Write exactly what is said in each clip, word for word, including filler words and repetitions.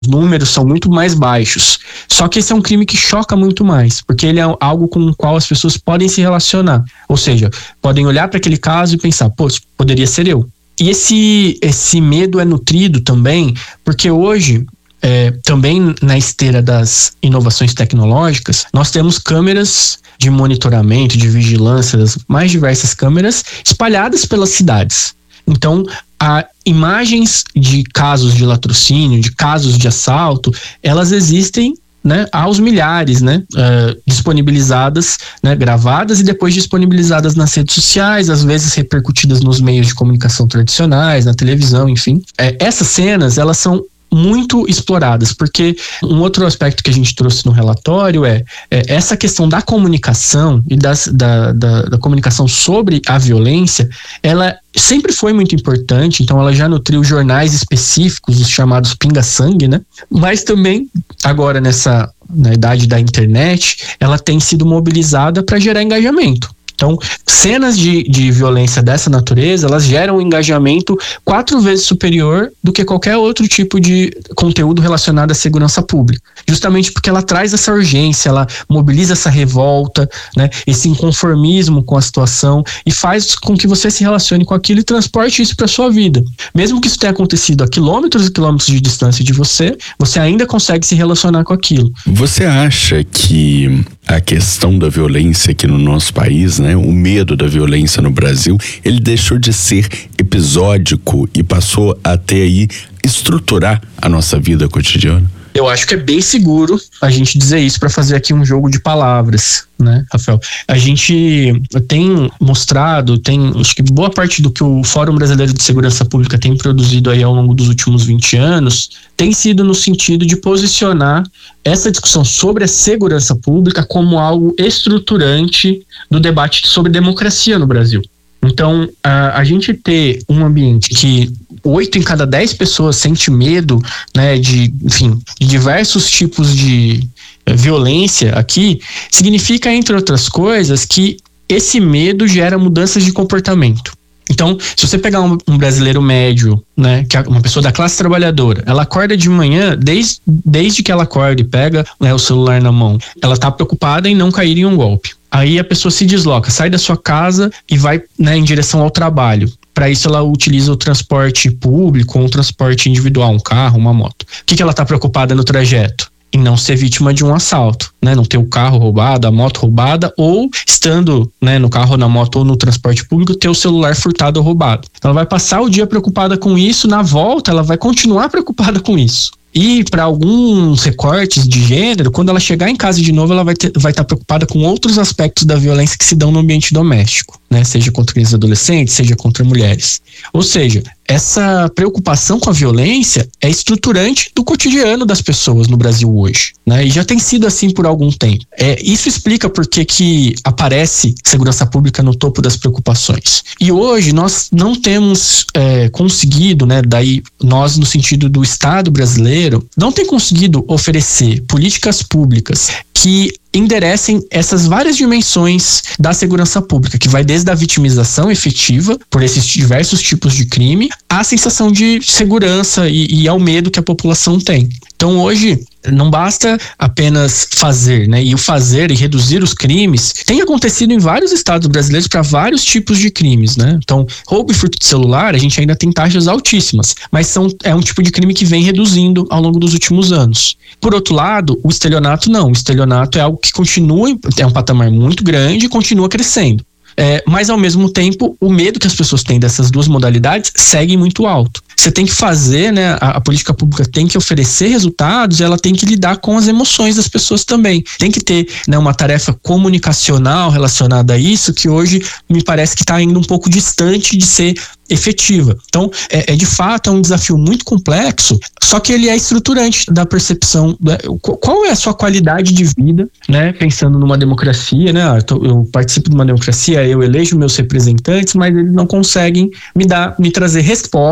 Os números são muito mais baixos. Só que esse é um crime que choca muito mais, porque ele é algo com o qual as pessoas podem se relacionar. Ou seja, podem olhar para aquele caso e pensar, pô, poderia ser eu. E esse, esse medo é nutrido também, porque hoje, é, também na esteira das inovações tecnológicas, nós temos câmeras de monitoramento, de vigilância, das mais diversas câmeras espalhadas pelas cidades. Então, há imagens de casos de latrocínio, de casos de assalto, elas existem, né, aos milhares, né, uh, disponibilizadas, né, gravadas e depois disponibilizadas nas redes sociais, às vezes repercutidas nos meios de comunicação tradicionais, na televisão, enfim. É, essas cenas, elas são muito exploradas, porque um outro aspecto que a gente trouxe no relatório é, é essa questão da comunicação e das, da, da, da comunicação sobre a violência, ela sempre foi muito importante, então ela já nutriu jornais específicos, os chamados pinga-sangue, né? Mas também, agora nessa na idade da internet, ela tem sido mobilizada para gerar engajamento. Então, cenas de, de violência dessa natureza, elas geram um engajamento quatro vezes superior do que qualquer outro tipo de conteúdo relacionado à segurança pública. Justamente porque ela traz essa urgência, ela mobiliza essa revolta, né, esse inconformismo com a situação e faz com que você se relacione com aquilo e transporte isso para sua vida. Mesmo que isso tenha acontecido a quilômetros e quilômetros de distância de você, você ainda consegue se relacionar com aquilo. Você acha que a questão da violência aqui no nosso país, né, o medo da violência no Brasil, ele deixou de ser episódico e passou a ter aí estruturar a nossa vida cotidiana? Eu acho que é bem seguro a gente dizer isso para fazer aqui um jogo de palavras, né, Rafael? A gente tem mostrado, tem, acho que boa parte do que o Fórum Brasileiro de Segurança Pública tem produzido aí ao longo dos últimos vinte anos, tem sido no sentido de posicionar essa discussão sobre a segurança pública como algo estruturante do debate sobre democracia no Brasil. Então, a, a gente ter um ambiente que oito em cada dez pessoas sente medo, né, de, enfim, de diversos tipos de eh, violência aqui, significa, entre outras coisas, que esse medo gera mudanças de comportamento. Então, se você pegar um, um brasileiro médio, né, que é uma pessoa da classe trabalhadora, ela acorda de manhã, desde, desde que ela acorda e pega, né, o celular na mão, ela está preocupada em não cair em um golpe. Aí a pessoa se desloca, sai da sua casa e vai, né, em direção ao trabalho. Para isso ela utiliza o transporte público ou um transporte individual, um carro, uma moto. O que, que ela está preocupada no trajeto? Em não ser vítima de um assalto, né? Não ter o carro roubado, a moto roubada, ou estando, né, no carro, na moto ou no transporte público, ter o celular furtado ou roubado. Então ela vai passar o dia preocupada com isso, na volta ela vai continuar preocupada com isso. E para alguns recortes de gênero, quando ela chegar em casa de novo, ela vai ter, vai estar preocupada com outros aspectos da violência que se dão no ambiente doméstico, né? Seja contra crianças e adolescentes, seja contra mulheres. Ou seja, essa preocupação com a violência é estruturante do cotidiano das pessoas no Brasil hoje, né? E já tem sido assim por algum tempo. É, isso explica por que que aparece segurança pública no topo das preocupações. E hoje nós não temos é, conseguido, né? Daí nós no sentido do Estado brasileiro, não tem conseguido oferecer políticas públicas que enderecem essas várias dimensões da segurança pública, que vai desde a vitimização efetiva por esses diversos tipos de crime, à sensação de segurança e, e ao medo que a população tem. Então hoje não basta apenas fazer, né? E o fazer e reduzir os crimes tem acontecido em vários estados brasileiros para vários tipos de crimes, né? Então, roubo e furto de celular, a gente ainda tem taxas altíssimas, mas são, é um tipo de crime que vem reduzindo ao longo dos últimos anos. Por outro lado, o estelionato não. O estelionato é algo que continua, é um patamar muito grande e continua crescendo. É, mas ao mesmo tempo, o medo que as pessoas têm dessas duas modalidades segue muito alto. Você tem que fazer, né? A, a política pública tem que oferecer resultados e ela tem que lidar com as emoções das pessoas também. Tem que ter, né, uma tarefa comunicacional relacionada a isso, que hoje me parece que está ainda um pouco distante de ser efetiva. Então, é, é de fato é um desafio muito complexo, só que ele é estruturante da percepção, né? Qual é a sua qualidade de vida, né? Pensando numa democracia, né? Eu, tô, eu participo de uma democracia, eu elejo meus representantes, mas eles não conseguem me dar, me trazer respostas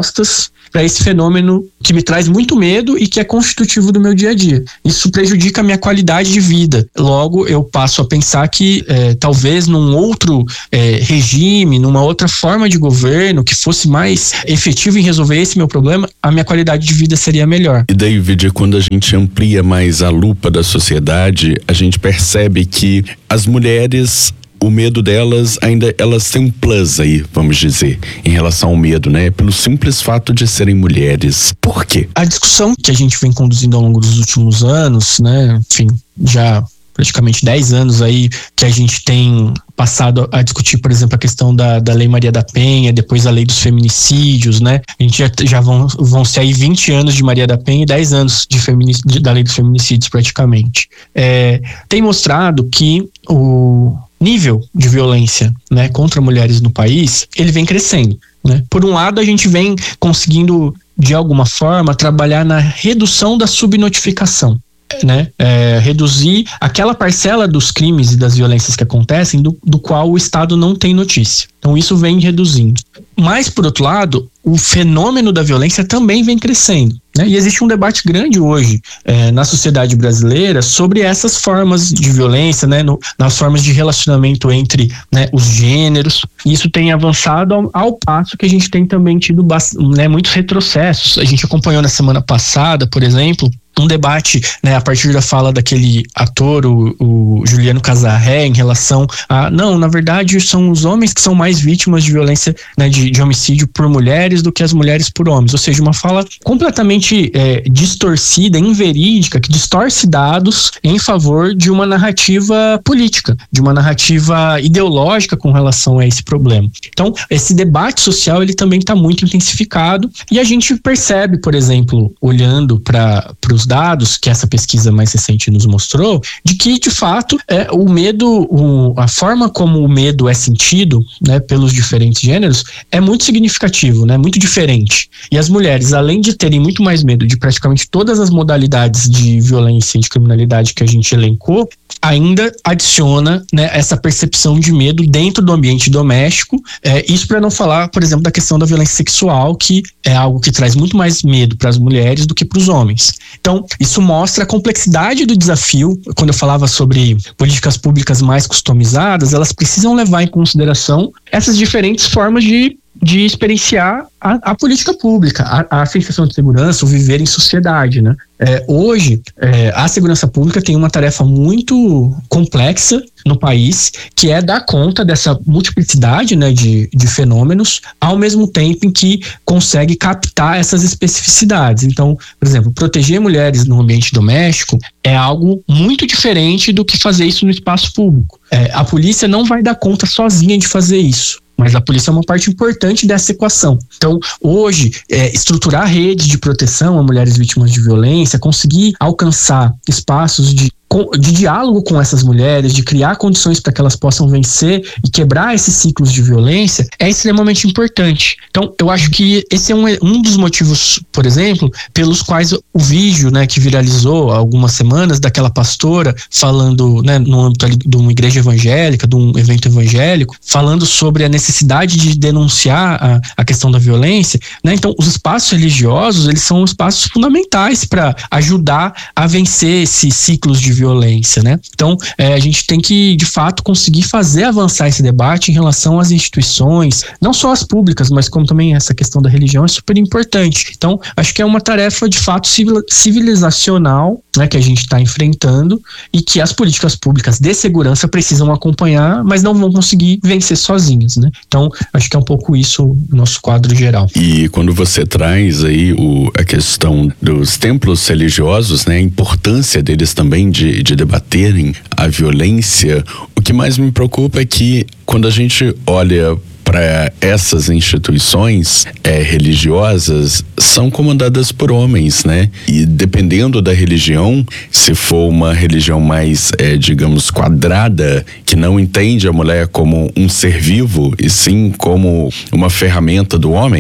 para esse fenômeno que me traz muito medo e que é constitutivo do meu dia a dia. Isso prejudica a minha qualidade de vida. Logo, eu passo a pensar que é, talvez num outro é, regime, numa outra forma de governo que fosse mais efetivo em resolver esse meu problema, a minha qualidade de vida seria melhor. E David, quando a gente amplia mais a lupa da sociedade, a gente percebe que as mulheres, o medo delas ainda, elas têm um plus aí, vamos dizer, em relação ao medo, né? Pelo simples fato de serem mulheres. Por quê? A discussão que a gente vem conduzindo ao longo dos últimos anos, né? Enfim, já praticamente dez anos aí que a gente tem passado a discutir, por exemplo, a questão da, da Lei Maria da Penha, depois a Lei dos Feminicídios, né? A gente já, já vão, vão ser aí vinte anos de Maria da Penha e dez anos de feminic, de, da Lei dos Feminicídios, praticamente. É, tem mostrado que o nível de violência, né, contra mulheres no país, ele vem crescendo, né? Por um lado, a gente vem conseguindo, de alguma forma, trabalhar na redução da subnotificação, né? É, reduzir aquela parcela dos crimes e das violências que acontecem do, do qual o Estado não tem notícia. Então isso vem reduzindo. Mas, por outro lado, o fenômeno da violência também vem crescendo, né? E existe um debate grande hoje é, na sociedade brasileira sobre essas formas de violência, né? No, nas formas de relacionamento entre, né, os gêneros. E isso tem avançado ao, ao passo que a gente tem também tido, né, muitos retrocessos. A gente acompanhou na semana passada, por exemplo, um debate, né, a partir da fala daquele ator, o, o Juliano Casarré, em relação a, não, na verdade são os homens que são mais vítimas de violência, né, de, de homicídio por mulheres do que as mulheres por homens. Ou seja, uma fala completamente é, distorcida, inverídica, que distorce dados em favor de uma narrativa política, de uma narrativa ideológica com relação a esse problema. Então, esse debate social, ele também está muito intensificado e a gente percebe, por exemplo, olhando para os dados que essa pesquisa mais recente nos mostrou, de que, de fato, é, o medo, o, a forma como o medo é sentido, né, pelos diferentes gêneros, é muito significativo, né, muito diferente. E as mulheres, além de terem muito mais medo de praticamente todas as modalidades de violência e de criminalidade que a gente elencou, ainda adiciona, né, essa percepção de medo dentro do ambiente doméstico. É, isso para não falar, por exemplo, da questão da violência sexual, que é algo que traz muito mais medo para as mulheres do que para os homens. Então, isso mostra a complexidade do desafio. Quando eu falava sobre políticas públicas mais customizadas, elas precisam levar em consideração essas diferentes formas de de experienciar a, a política pública, a, a sensação de segurança, o viver em sociedade, né? É, hoje, é, a segurança pública tem uma tarefa muito complexa no país, que é dar conta dessa multiplicidade, né, de, de fenômenos, ao mesmo tempo em que consegue captar essas especificidades. Então, por exemplo, proteger mulheres no ambiente doméstico é algo muito diferente do que fazer isso no espaço público. É, a polícia não vai dar conta sozinha de fazer isso, mas a polícia é uma parte importante dessa equação. Então, hoje, é, estruturar redes de proteção a mulheres vítimas de violência, conseguir alcançar espaços de de diálogo com essas mulheres, de criar condições para que elas possam vencer e quebrar esses ciclos de violência, é extremamente importante. Então, eu acho que esse é um, um dos motivos, por exemplo, pelos quais o vídeo, né, que viralizou há algumas semanas daquela pastora falando, né, no âmbito ali de uma igreja evangélica, de um evento evangélico, falando sobre a necessidade de denunciar a, a questão da violência, né? Então, os espaços religiosos, eles são espaços fundamentais para ajudar a vencer esses ciclos de violência, né? Então, é, a gente tem que, de fato, conseguir fazer avançar esse debate em relação às instituições, não só as públicas, mas como também essa questão da religião é super importante. Então, acho que é uma tarefa, de fato, civilizacional, né, que a gente está enfrentando e que as políticas públicas de segurança precisam acompanhar, mas não vão conseguir vencer sozinhas, né? Então, acho que é um pouco isso o nosso quadro geral. E quando você traz aí o, a questão dos templos religiosos, né, a importância deles também de De, de debaterem a violência, o que mais me preocupa é que quando a gente olha para essas instituições é, religiosas, são comandadas por homens, né? E dependendo da religião, se for uma religião mais, é, digamos, quadrada, que não entende a mulher como um ser vivo, e sim como uma ferramenta do homem,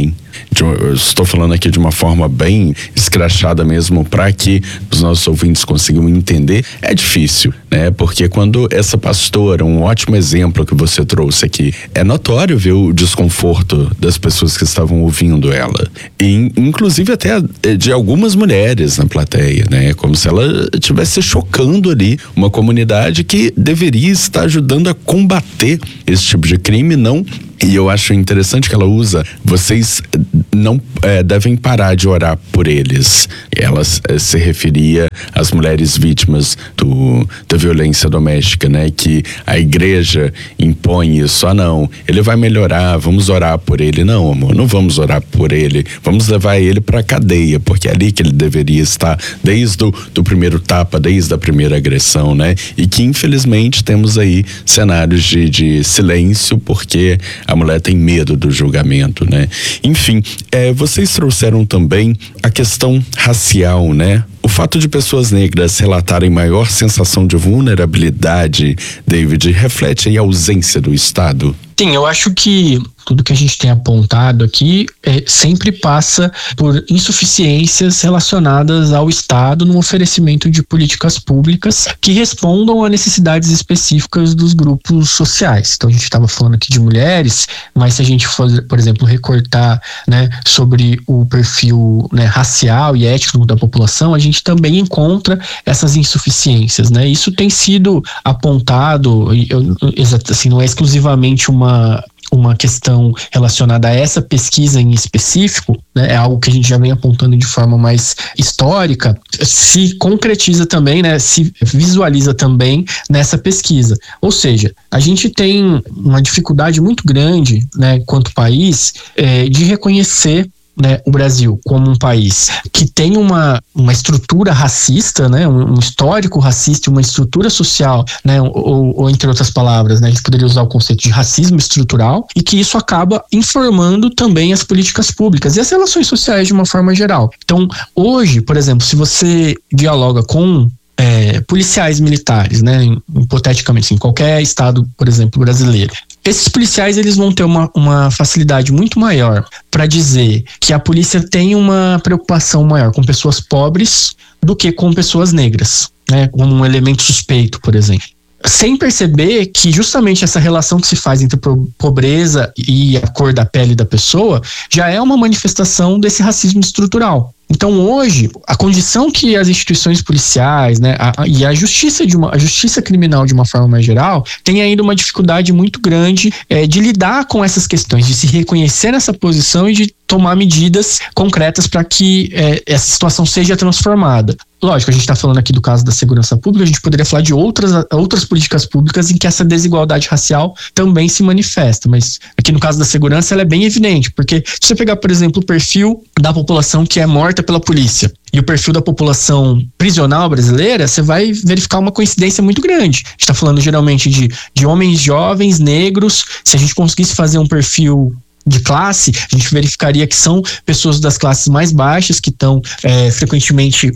de, eu estou falando aqui de uma forma bem escrachada mesmo, para que os nossos ouvintes consigam entender, é difícil, né? Porque quando essa pastora, um ótimo exemplo que você trouxe aqui, é notório ver o desconforto das pessoas que estavam ouvindo ela. E, inclusive até de algumas mulheres na plateia, né? Como se ela estivesse chocando ali uma comunidade que deveria estar ajudando a combater esse tipo de crime, não. E eu acho interessante que ela usa, vocês não é, devem parar de orar por eles. Ela é, se referia às mulheres vítimas do, da violência doméstica, né? Que a igreja impõe isso. Ah, não, ele vai melhorar, vamos orar por ele. Não, amor, não vamos orar por ele. Vamos levar ele para a cadeia, porque é ali que ele deveria estar, desde o do primeiro tapa, desde a primeira agressão, né? E que, infelizmente, temos aí cenários de, de silêncio, porque a mulher tem medo do julgamento, né? Enfim, é, vocês trouxeram também a questão racial, né? O fato de pessoas negras relatarem maior sensação de vulnerabilidade, David, reflete aí a ausência do Estado? Sim, eu acho que tudo que a gente tem apontado aqui é, sempre passa por insuficiências relacionadas ao Estado no oferecimento de políticas públicas que respondam a necessidades específicas dos grupos sociais. Então a gente estava falando aqui de mulheres, mas se a gente for, por exemplo, recortar, né, sobre o perfil, né, racial e étnico da população, a gente também encontra essas insuficiências, né? Isso tem sido apontado, eu, assim, não é exclusivamente uma uma questão relacionada a essa pesquisa em específico, né, é algo que a gente já vem apontando de forma mais histórica, se concretiza também, né, se visualiza também nessa pesquisa. Ou seja, a gente tem uma dificuldade muito grande, né, quanto país, é, de reconhecer, né, o Brasil como um país que tem uma, uma estrutura racista, né, um, um histórico racista, uma estrutura social, né, ou, ou entre outras palavras, né, a gente poderia usar o conceito de racismo estrutural, e que isso acaba informando também as políticas públicas e as relações sociais de uma forma geral. Então, hoje, por exemplo, se você dialoga com é, policiais militares, né, hipoteticamente, em qualquer estado, por exemplo, brasileiro, esses policiais, eles vão ter uma, uma facilidade muito maior para dizer que a polícia tem uma preocupação maior com pessoas pobres do que com pessoas negras, né, como um elemento suspeito, por exemplo. Sem perceber que justamente essa relação que se faz entre pobreza e a cor da pele da pessoa já é uma manifestação desse racismo estrutural. Então hoje, a condição que as instituições policiais, né, a, a, e a justiça, de uma, a justiça criminal de uma forma mais geral, tem ainda uma dificuldade muito grande é, de lidar com essas questões, de se reconhecer nessa posição e de tomar medidas concretas para que é, essa situação seja transformada. Lógico, a gente está falando aqui do caso da segurança pública, a gente poderia falar de outras, outras políticas públicas em que essa desigualdade racial também se manifesta, mas aqui no caso da segurança ela é bem evidente, porque se você pegar, por exemplo, o perfil da população que é morta pela polícia e o perfil da população prisional brasileira, você vai verificar uma coincidência muito grande. A gente está falando geralmente de, de homens jovens, negros. Se a gente conseguisse fazer um perfil de classe, a gente verificaria que são pessoas das classes mais baixas que estão é, frequentemente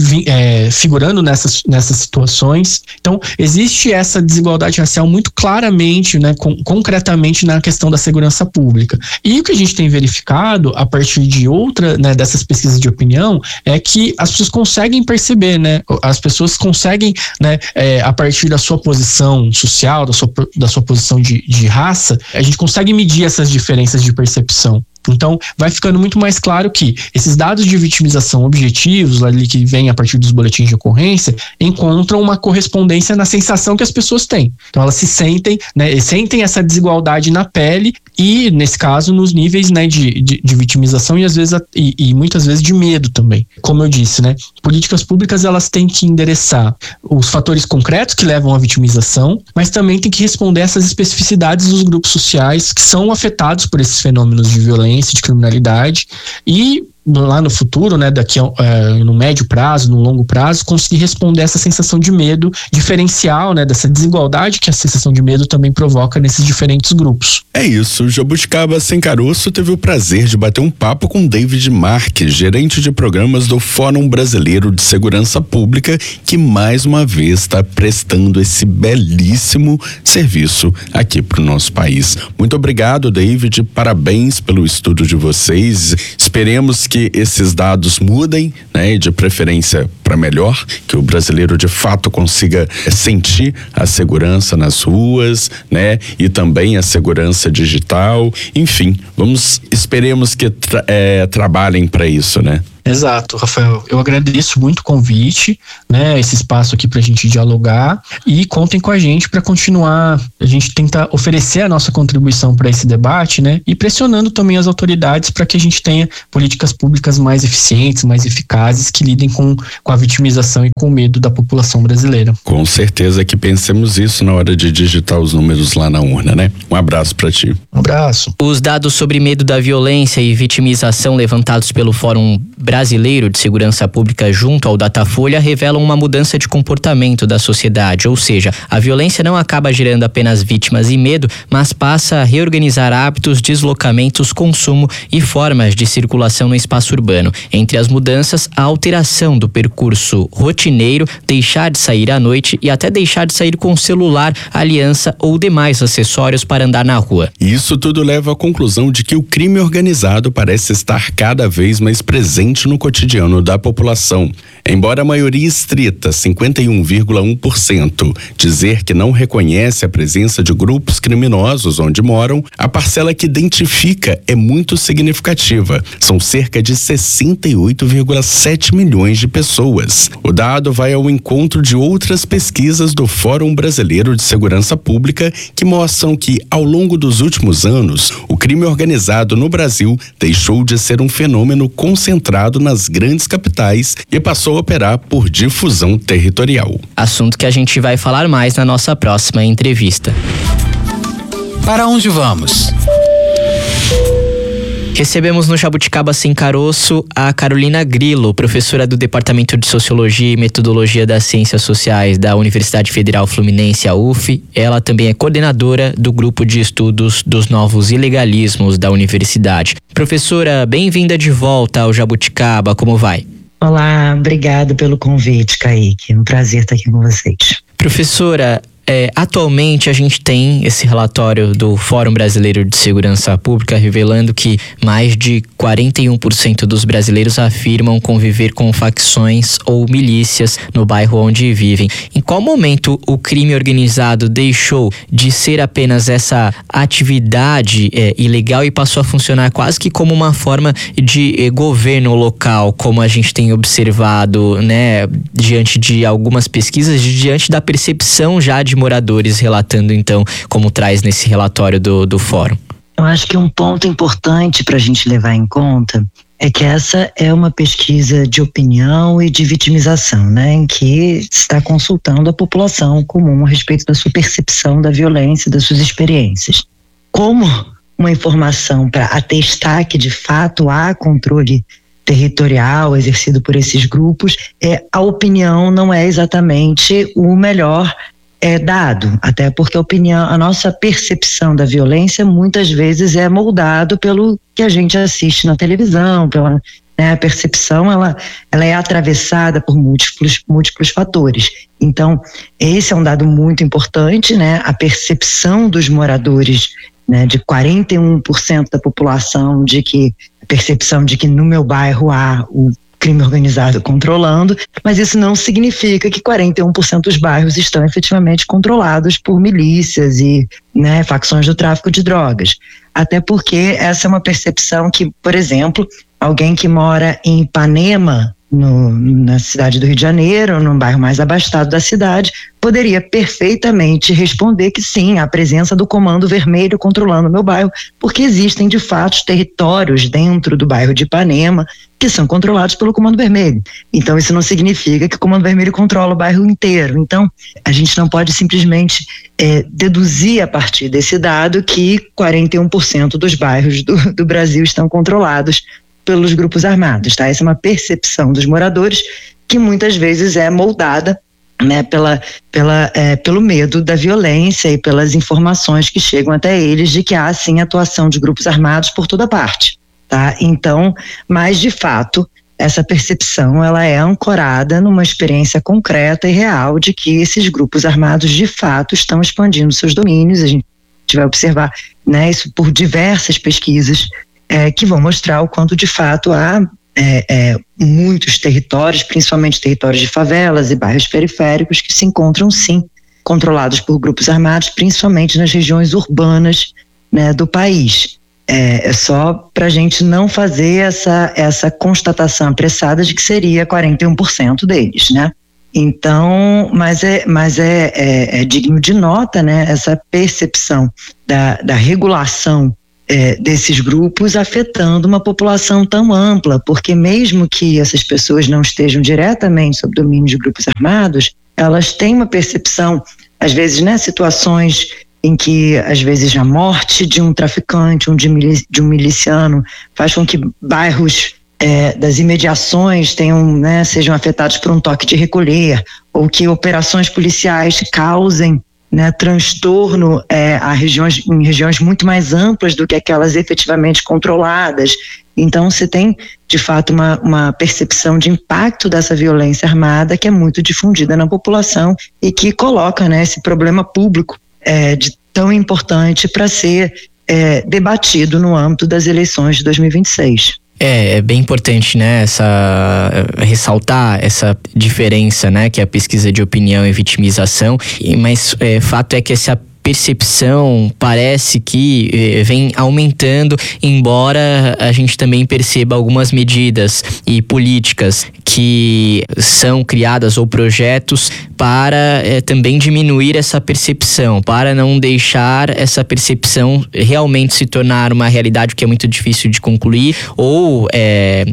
é, figurando nessas, nessas situações. Então, existe essa desigualdade racial muito claramente, né, com, concretamente na questão da segurança pública. E o que a gente tem verificado a partir de outra, né, dessas pesquisas de opinião, é que as pessoas conseguem perceber, né, as pessoas conseguem, né, é, a partir da sua posição social, da sua, da sua posição de, de raça, a gente consegue medir essas diferenças de percepção. Então, vai ficando muito mais claro que esses dados de vitimização objetivos, ali que vêm a partir dos boletins de ocorrência, encontram uma correspondência na sensação que as pessoas têm. Então, elas se sentem, né, sentem essa desigualdade na pele e, nesse caso, nos níveis, né, de, de, de vitimização e, às vezes, e, e muitas vezes de medo também. Como eu disse, né, políticas públicas, elas têm que endereçar os fatores concretos que levam à vitimização, mas também tem que responder a essas especificidades dos grupos sociais que são afetados por esses fenômenos de violência, de criminalidade, e lá no futuro, né, daqui a, é, no médio prazo, no longo prazo, conseguir responder essa sensação de medo diferencial, né, dessa desigualdade que a sensação de medo também provoca nesses diferentes grupos. É isso, o Jabuticaba Sem Caroço teve o prazer de bater um papo com David Marques, gerente de programas do Fórum Brasileiro de Segurança Pública, que mais uma vez está prestando esse belíssimo serviço aqui para o nosso país. Muito obrigado, David, parabéns pelo estudo de vocês. Esperemos que esses dados mudem, né, de preferência para melhor, que o brasileiro de fato consiga sentir a segurança nas ruas, né, e também a segurança digital. Enfim, vamos, esperemos que tra- é, trabalhem para isso, né? Exato, Rafael. Eu agradeço muito o convite, né, esse espaço aqui pra gente dialogar, e contem com a gente para continuar, a gente tenta oferecer a nossa contribuição para esse debate, né, e pressionando também as autoridades para que a gente tenha políticas públicas mais eficientes, mais eficazes, que lidem com, com a vitimização e com o medo da população brasileira. Com certeza que pensemos isso na hora de digitar os números lá na urna, né? Um abraço para ti. Um abraço. Os dados sobre medo da violência e vitimização levantados pelo Fórum Brasileiro de Segurança Pública junto ao Datafolha revelam uma mudança de comportamento da sociedade, ou seja, a violência não acaba gerando apenas vítimas e medo, mas passa a reorganizar hábitos, deslocamentos, consumo e formas de circulação no espaço urbano. Entre as mudanças, a alteração do percurso rotineiro, deixar de sair à noite e até deixar de sair com celular, aliança ou demais acessórios para andar na rua. Isso tudo leva à conclusão de que o crime organizado parece estar cada vez mais presente no cotidiano da população. Embora a maioria estrita, cinquenta e um vírgula um por cento, dizer que não reconhece a presença de grupos criminosos onde moram, a parcela que identifica é muito significativa. São cerca de sessenta e oito vírgula sete milhões de pessoas. O dado vai ao encontro de outras pesquisas do Fórum Brasileiro de Segurança Pública que mostram que, ao longo dos últimos anos, o crime organizado no Brasil deixou de ser um fenômeno concentrado nas grandes capitais e passou a operar por difusão territorial. Assunto que a gente vai falar mais na nossa próxima entrevista. Para onde vamos? Recebemos no Jabuticaba Sem Caroço a Carolina Grillo, professora do Departamento de Sociologia e Metodologia das Ciências Sociais da Universidade Federal Fluminense, a U F. Ela também é coordenadora do Grupo de Estudos dos Novos Ilegalismos da Universidade. Professora, bem-vinda de volta ao Jabuticaba, como vai? Olá, obrigado pelo convite, Kaique. É um prazer estar aqui com vocês. Professora, É, atualmente a gente tem esse relatório do Fórum Brasileiro de Segurança Pública revelando que mais de quarenta e um por cento dos brasileiros afirmam conviver com facções ou milícias no bairro onde vivem. Em qual momento o crime organizado deixou de ser apenas essa atividade é, ilegal e passou a funcionar quase que como uma forma de é, governo local, como a gente tem observado, né, diante de algumas pesquisas, diante da percepção já de moradores, relatando então como traz nesse relatório do, do fórum? Eu acho que um ponto importante para a gente levar em conta é que essa é uma pesquisa de opinião e de vitimização, né, em que está consultando a população comum a respeito da sua percepção da violência, das suas experiências. Como uma informação para atestar que de fato há controle territorial exercido por esses grupos, é, a opinião não é exatamente o melhor é dado, até porque a opinião, a nossa percepção da violência muitas vezes é moldado pelo que a gente assiste na televisão, pela, né, a percepção ela, ela é atravessada por múltiplos, múltiplos fatores. Então, esse é um dado muito importante, né, a percepção dos moradores, né, de quarenta e um por cento da população, de que a percepção de que no meu bairro há o crime organizado controlando, mas isso não significa que quarenta e um por cento dos bairros estão efetivamente controlados por milícias e, né, facções do tráfico de drogas. Até porque essa é uma percepção que, por exemplo, alguém que mora em Ipanema, no, na cidade do Rio de Janeiro, num bairro mais abastado da cidade, poderia perfeitamente responder que sim, a presença do Comando Vermelho controlando o meu bairro, porque existem de fato territórios dentro do bairro de Ipanema que são controlados pelo Comando Vermelho. Então isso não significa que o Comando Vermelho controla o bairro inteiro. Então a gente não pode simplesmente é, deduzir a partir desse dado que quarenta e um por cento dos bairros do, do Brasil estão controlados pelos grupos armados, tá? Essa é uma percepção dos moradores que muitas vezes é moldada, né, pela, pela, é, pelo medo da violência e pelas informações que chegam até eles de que há sim atuação de grupos armados por toda parte, tá? Então, mas de fato, essa percepção ela é ancorada numa experiência concreta e real de que esses grupos armados de fato estão expandindo seus domínios. A gente vai observar, né, isso por diversas pesquisas é, que vão mostrar o quanto de fato há É, é, muitos territórios, principalmente territórios de favelas e bairros periféricos, que se encontram sim controlados por grupos armados, principalmente nas regiões urbanas, né, do país. É, é só para a gente não fazer essa, essa constatação apressada de que seria quarenta e um por cento deles, né? Então, mas é, mas é, é, é digno de nota, né, essa percepção da, da regulação É, desses grupos afetando uma população tão ampla, porque mesmo que essas pessoas não estejam diretamente sob domínio de grupos armados, elas têm uma percepção, às vezes, né, situações em que, às vezes, a morte de um traficante, um de, milici- de um miliciano, faz com que bairros é, das imediações tenham, né, sejam afetados por um toque de recolher, ou que operações policiais causem, né, transtorno é, a regiões, em regiões muito mais amplas do que aquelas efetivamente controladas. Então você tem de fato uma, uma percepção de impacto dessa violência armada que é muito difundida na população e que coloca, né, esse problema público é, de tão importante para ser é, debatido no âmbito das eleições de dois mil e vinte e seis. É, é bem importante, né, essa, ressaltar essa diferença, né, que é a pesquisa de opinião e vitimização, e, mas é, fato é que essa percepção parece que eh, vem aumentando, embora a gente também perceba algumas medidas e políticas que são criadas ou projetos para eh, também diminuir essa percepção, para não deixar essa percepção realmente se tornar uma realidade que é muito difícil de concluir, ou eh,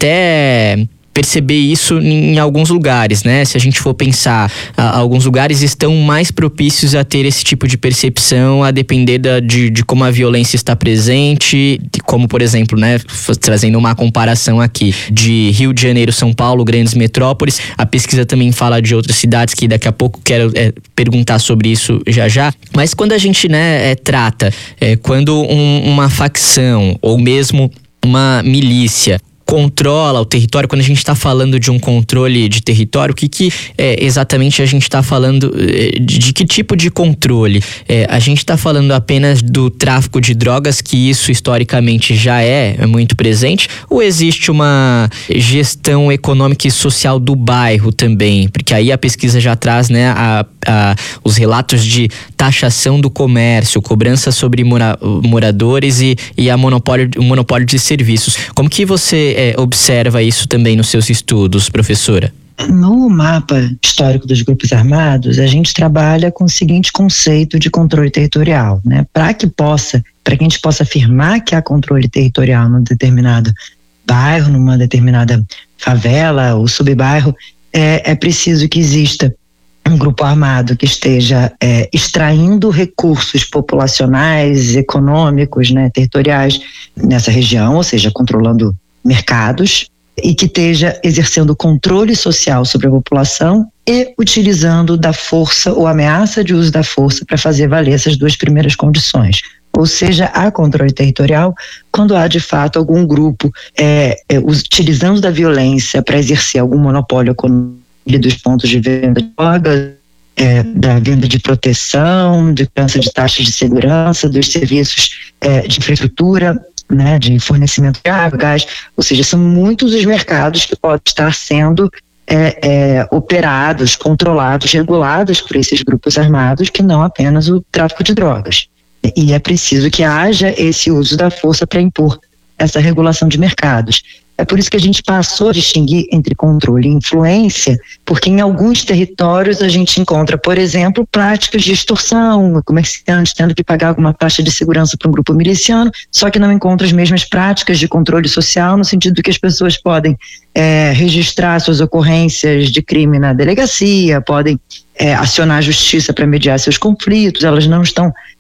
até perceber isso em alguns lugares, né? Se a gente for pensar, a, alguns lugares estão mais propícios a ter esse tipo de percepção, a depender da, de, de como a violência está presente, de como, por exemplo, né, trazendo uma comparação aqui de Rio de Janeiro, São Paulo, grandes metrópoles. A pesquisa também fala de outras cidades que daqui a pouco quero é, perguntar sobre isso já já. Mas quando a gente, né, é, trata, é, quando um, uma facção ou mesmo uma milícia controla o território, quando a gente está falando de um controle de território, o que, que é, exatamente a gente está falando, de, de que tipo de controle? É, a gente está falando apenas do tráfico de drogas, que isso historicamente já é, é muito presente, ou existe uma gestão econômica e social do bairro também? Porque aí a pesquisa já traz, né, a, a, os relatos de taxação do comércio, cobrança sobre mora, moradores e, e a monopólio, o monopólio de serviços. Como que você É, observa isso também nos seus estudos, professora? No mapa histórico dos grupos armados, a gente trabalha com o seguinte conceito de controle territorial, né? Para que possa, para que a gente possa afirmar que há controle territorial num determinado bairro, numa determinada favela ou subbairro, é, é preciso que exista um grupo armado que esteja é, extraindo recursos populacionais, econômicos, né, territoriais nessa região, ou seja, controlando mercados, e que esteja exercendo controle social sobre a população e utilizando da força ou ameaça de uso da força para fazer valer essas duas primeiras condições. Ou seja, há controle territorial quando há de fato algum grupo é, é, utilizando da violência para exercer algum monopólio econômico dos pontos de venda de drogas, é, da venda de proteção, de cobrança de taxas de segurança, dos serviços é, de infraestrutura, né, de fornecimento de água, gás, ou seja, são muitos os mercados que podem estar sendo é, é, operados, controlados, regulados por esses grupos armados, que não apenas o tráfico de drogas. E é preciso que haja esse uso da força para impor essa regulação de mercados. É por isso que a gente passou a distinguir entre controle e influência, porque em alguns territórios a gente encontra, por exemplo, práticas de extorsão, comerciantes tendo que pagar alguma taxa de segurança para um grupo miliciano, só que não encontra as mesmas práticas de controle social, no sentido de que as pessoas podem é, registrar suas ocorrências de crime na delegacia, podem é, acionar a justiça para mediar seus conflitos, elas não estão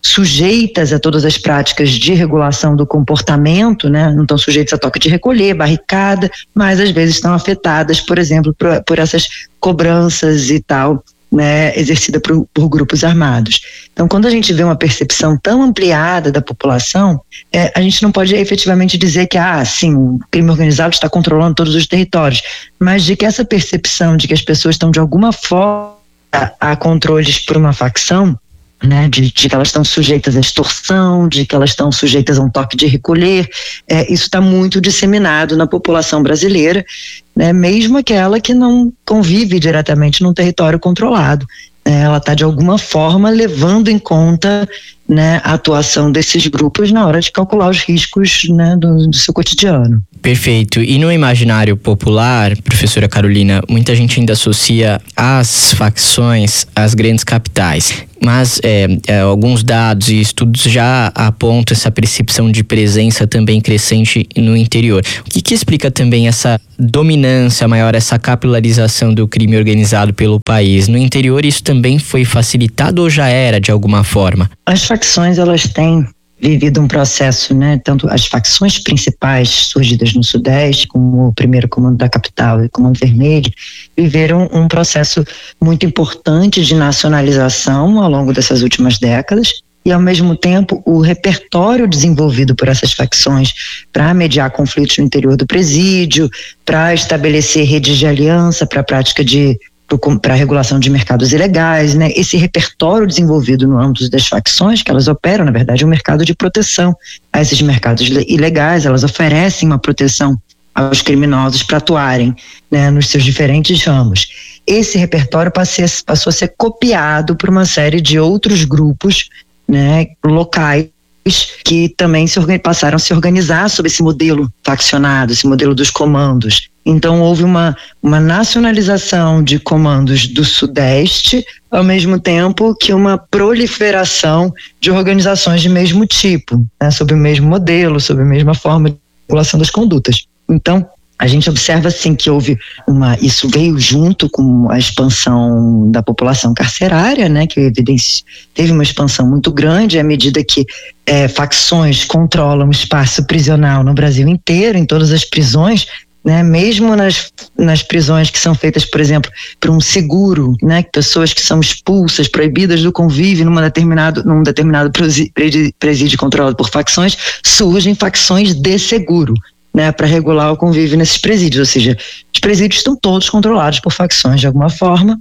sujeitas a todas as práticas de regulação do comportamento, né? Não estão sujeitas a toque de recolher, barricada, mas às vezes estão afetadas, por exemplo, por, por essas cobranças e tal, né, exercida por, por grupos armados. Então, quando a gente vê uma percepção tão ampliada da população, é, a gente não pode efetivamente dizer que, ah, sim, o crime organizado está controlando todos os territórios, mas de que essa percepção de que as pessoas estão de alguma forma a controles por uma facção, né, de, de que elas estão sujeitas à extorsão, de que elas estão sujeitas a um toque de recolher, é, isso está muito disseminado na população brasileira, né, mesmo aquela que não convive diretamente num território controlado. É, ela está de alguma forma levando em conta, né, a atuação desses grupos na hora de calcular os riscos, né, do, do seu cotidiano. Perfeito. E no imaginário popular, professora Carolina, muita gente ainda associa as facções às grandes capitais. Mas é, é, alguns dados e estudos já apontam essa percepção de presença também crescente no interior. O que, que explica também essa dominância maior, essa capilarização do crime organizado pelo país? No interior isso também foi facilitado ou já era de alguma forma? As facções, elas têm vivido um processo, né, tanto as facções principais surgidas no Sudeste, como o primeiro Comando da Capital e o Comando Vermelho, viveram um processo muito importante de nacionalização ao longo dessas últimas décadas, e ao mesmo tempo o repertório desenvolvido por essas facções para mediar conflitos no interior do presídio, para estabelecer redes de aliança para a prática de para a regulação de mercados ilegais, né? Esse repertório desenvolvido no âmbito das facções, que elas operam, na verdade, é um mercado de proteção a esses mercados ilegais, elas oferecem uma proteção aos criminosos para atuarem, né, nos seus diferentes ramos. Esse repertório passou, passou a ser copiado por uma série de outros grupos, né, locais, que também se, passaram a se organizar sob esse modelo faccionado, esse modelo dos comandos. Então houve uma, uma nacionalização de comandos do Sudeste, ao mesmo tempo que uma proliferação de organizações de mesmo tipo, né, sob o mesmo modelo, sob a mesma forma de regulação das condutas. Então a gente observa assim que houve uma, isso veio junto com a expansão da população carcerária, né, que evidência, teve uma expansão muito grande à medida que é, facções controlam o espaço prisional no Brasil inteiro, em todas as prisões, né, mesmo nas, nas prisões que são feitas, por exemplo, por um seguro, né, pessoas que são expulsas, proibidas do convívio numa determinado, num determinado presídio controlado por facções, surgem facções de seguro, né, para regular o convívio nesses presídios, ou seja, os presídios estão todos controlados por facções de alguma forma,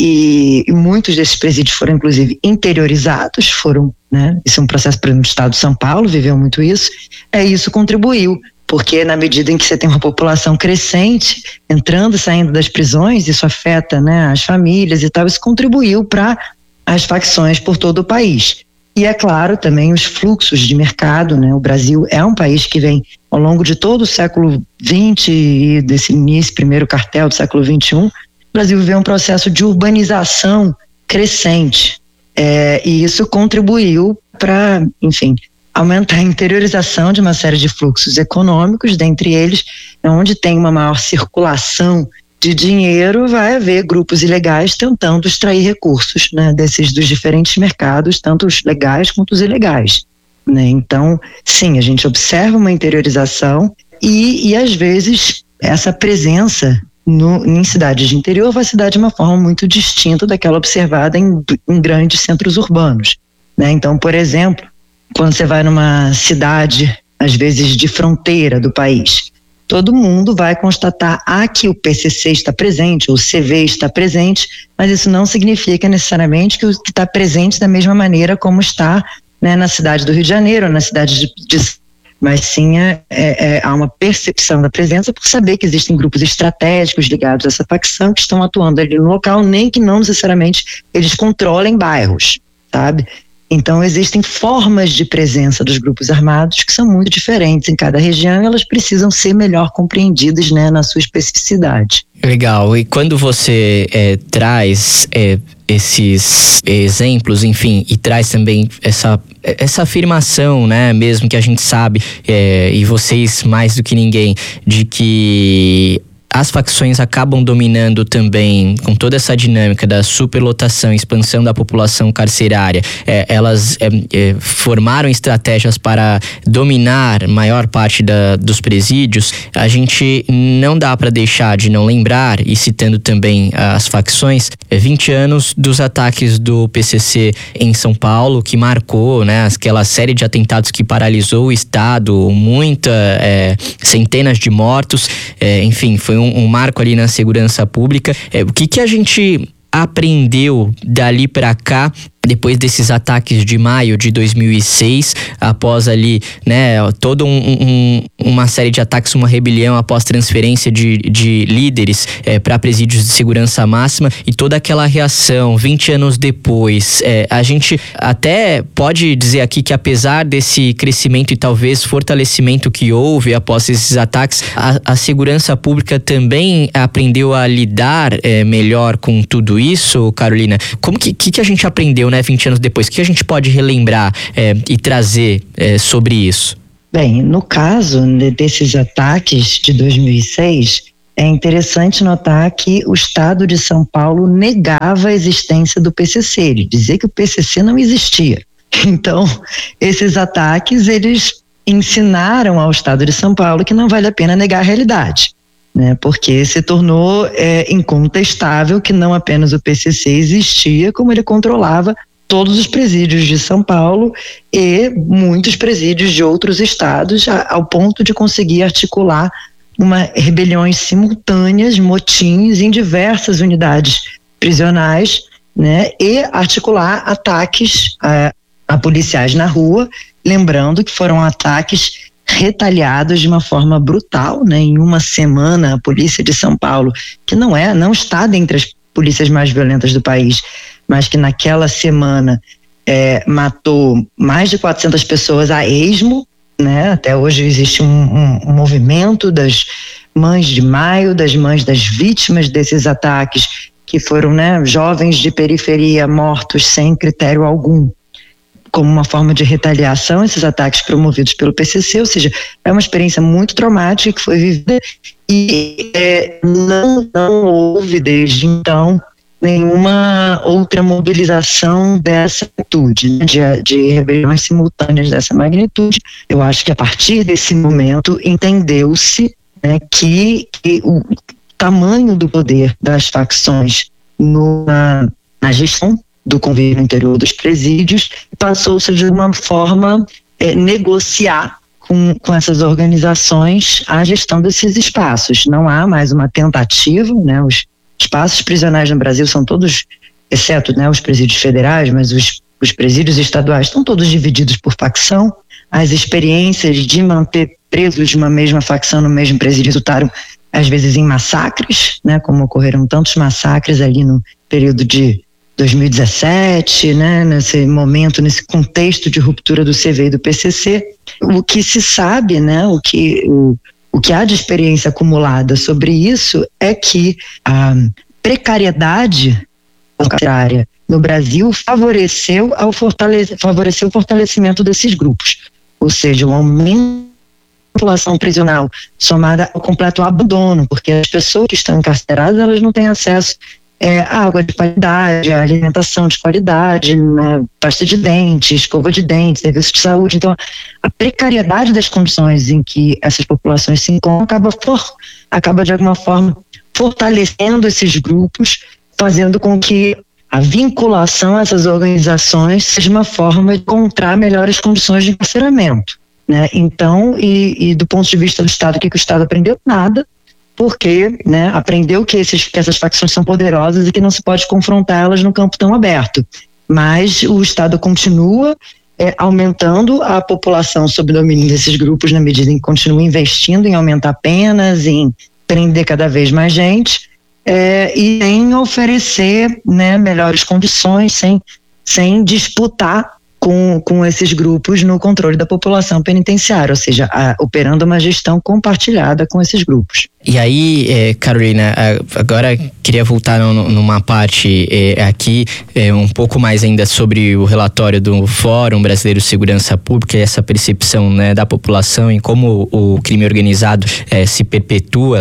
e, e muitos desses presídios foram inclusive interiorizados, foram, né, isso é um processo, por exemplo, no estado de São Paulo viveu muito isso, é isso contribuiu, porque na medida em que você tem uma população crescente entrando e saindo das prisões, isso afeta, né, as famílias e tal, isso contribuiu para as facções por todo o país. E é claro também os fluxos de mercado, né? O Brasil é um país que vem ao longo de todo o século vinte e desse início, primeiro cartel do século vinte e um, o Brasil viveu um processo de urbanização crescente, é, e isso contribuiu para, enfim, aumentar a interiorização de uma série de fluxos econômicos, dentre eles, onde tem uma maior circulação de dinheiro, vai haver grupos ilegais tentando extrair recursos, né, desses dos diferentes mercados, tanto os legais quanto os ilegais, né? Então, sim, a gente observa uma interiorização e, e às vezes essa presença no, em cidades de interior vai se dar de uma forma muito distinta daquela observada em, em grandes centros urbanos, né? Então, por exemplo, quando você vai numa cidade, às vezes de fronteira do país, todo mundo vai constatar ah, que o P C C está presente, ou o C V está presente, mas isso não significa necessariamente que está presente da mesma maneira como está, né, na cidade do Rio de Janeiro, ou na cidade de, de mas sim é, é, há uma percepção da presença por saber que existem grupos estratégicos ligados a essa facção que estão atuando ali no local, nem que não necessariamente eles controlem bairros, sabe? Então existem formas de presença dos grupos armados que são muito diferentes em cada região e elas precisam ser melhor compreendidas, né, na sua especificidade. Legal, e quando você é, traz é, esses exemplos, enfim, e traz também essa, essa afirmação, né, mesmo que a gente sabe, é, e vocês mais do que ninguém, de que as facções acabam dominando também, com toda essa dinâmica da superlotação, expansão da população carcerária, é, elas é, é, formaram estratégias para dominar maior parte da, dos presídios. A gente não dá para deixar de não lembrar, e citando também as facções, vinte anos dos ataques do P C C em São Paulo, que marcou, né, aquela série de atentados que paralisou o Estado, muita, é, centenas de mortos, é, enfim, foi um, um marco ali na segurança pública. É, o que que a gente aprendeu dali para cá, depois desses ataques de maio de dois mil e seis, após ali, né, toda um, um, uma série de ataques, uma rebelião após transferência de, de líderes é, para presídios de segurança máxima, e toda aquela reação vinte anos depois. É, a gente até pode dizer aqui que, apesar desse crescimento e talvez fortalecimento que houve após esses ataques, a, a segurança pública também aprendeu a lidar é, melhor com tudo isso, Carolina. Como que, que, que a gente aprendeu, né, vinte anos depois? O que a gente pode relembrar é, e trazer é, sobre isso? Bem, no caso desses ataques de dois mil e seis, é interessante notar que o Estado de São Paulo negava a existência do P C C, ele dizia que o P C C não existia. Então, esses ataques, eles ensinaram ao Estado de São Paulo que não vale a pena negar a realidade, né? Porque se tornou é, incontestável que não apenas o P C C existia, como ele controlava todos os presídios de São Paulo e muitos presídios de outros estados, ao ponto de conseguir articular uma rebeliões simultâneas, motins em diversas unidades prisionais, né, e articular ataques a, a policiais na rua, lembrando que foram ataques retaliados de uma forma brutal, né? Em uma semana, a polícia de São Paulo, que não é, não está dentre as polícias mais violentas do país, mas que naquela semana é, matou mais de quatrocentas pessoas a esmo, né? Até hoje existe um, um, um movimento das mães de maio, das mães das vítimas desses ataques, que foram, né, jovens de periferia mortos sem critério algum, como uma forma de retaliação, esses ataques promovidos pelo P C C. Ou seja, é uma experiência muito traumática que foi vivida e é, não, não houve desde então nenhuma outra mobilização dessa magnitude, né, de, de rebeliões simultâneas dessa magnitude. Eu acho que a partir desse momento entendeu-se, né, que, que o tamanho do poder das facções no, na, na gestão do convívio no interior dos presídios passou-se de uma forma é, negociar com, com essas organizações a gestão desses espaços. Não há mais uma tentativa, né, os espaços prisionais no Brasil são todos, exceto, né, os presídios federais, mas os, os presídios estaduais estão todos divididos por facção. As experiências de manter presos de uma mesma facção no mesmo presídio resultaram, às vezes, em massacres, né, como ocorreram tantos massacres ali no período de dois mil e dezessete, né, nesse momento, nesse contexto de ruptura do C V e do P C C. O que se sabe, né, o que... O, O que há de experiência acumulada sobre isso é que a precariedade carcerária no Brasil favoreceu, ao fortalece, favoreceu o fortalecimento desses grupos. Ou seja, o aumento da população prisional somada ao completo abandono, porque as pessoas que estão encarceradas, elas não têm acesso é, a água de qualidade, a alimentação de qualidade, né, pasta de dente, escova de dente, serviço de saúde. Então, a precariedade das condições em que essas populações se encontram acaba, for, acaba de alguma forma fortalecendo esses grupos, fazendo com que a vinculação a essas organizações seja uma forma de encontrar melhores condições de encarceramento, né? Então, e, e do ponto de vista do Estado, o que, que o Estado aprendeu? Nada. Porque, né, aprendeu que, esses, que essas facções são poderosas e que não se pode confrontá-las num campo tão aberto. Mas o Estado continua é, aumentando a população sob domínio desses grupos na medida em que continua investindo em aumentar penas, em prender cada vez mais gente é, e em oferecer, né, melhores condições, sem, sem disputar com, com esses grupos no controle da população penitenciária, ou seja, a, operando uma gestão compartilhada com esses grupos. E aí, é, Carolina, agora queria voltar no, numa parte é, aqui, é, um pouco mais ainda sobre o relatório do Fórum Brasileiro de Segurança Pública e essa percepção, né, da população em como o crime organizado é, se perpetua.